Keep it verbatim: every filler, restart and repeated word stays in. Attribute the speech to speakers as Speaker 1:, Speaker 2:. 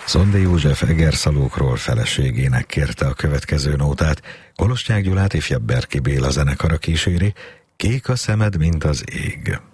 Speaker 1: Szondé József Egerszalókról feleségének kérte a következő nótát. Kolostyák Gyulát ifjabb Berki Béla zenekara kíséri, Kék a szemed, mint az ég.